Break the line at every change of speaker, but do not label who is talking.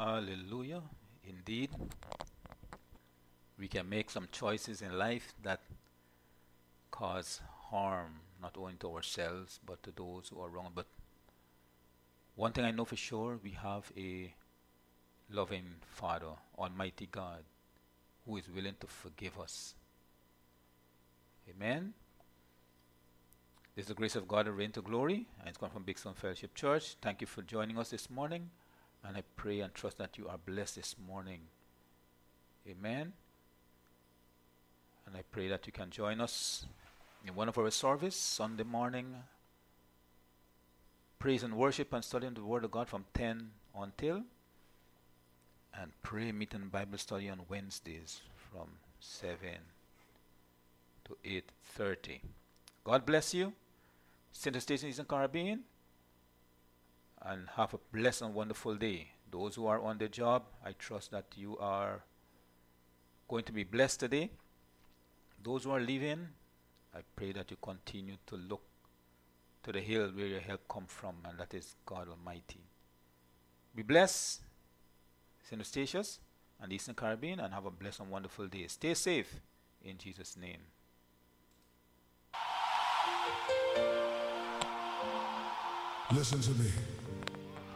Hallelujah. Indeed, we can make some choices in life that cause harm not only to ourselves but to those who are wrong. But one thing I know for sure, we have a loving Father, Almighty God, who is willing to forgive us. Amen. This is the grace of God that reign to glory, and it's come from Big Stone Fellowship Church. Thank you for joining us this morning, and I pray and trust that you are blessed this morning. Amen. And I pray that you can join us in one of our service Sunday morning, praise and worship and studying the Word of God from 10 until, and pray meeting Bible study on Wednesdays from 7 to 8:30. God bless you. Center Station is in Caribbean, and have a blessed and wonderful day. Those who are on the job, I trust that you are going to be blessed today. Those who are leaving, I pray that you continue to look to the hill where your help comes from, and that is God Almighty. Be blessed, St. Eustatius and the Eastern Caribbean, and have a blessed and wonderful day. Stay safe in Jesus' name.
Listen to me.